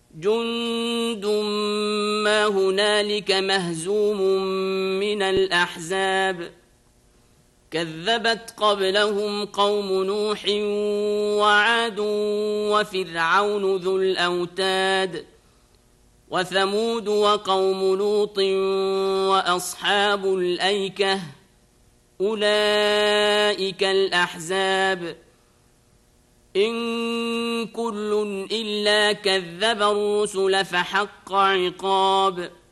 جند ما هنالك مهزوم من الأحزاب كذبت قبلهم قوم نوح وعاد وفرعون ذو الأوتاد وثمود وقوم لوط وأصحاب الأيكة أولئك الأحزاب إن كل إلا كذب الرسل فحق عقاب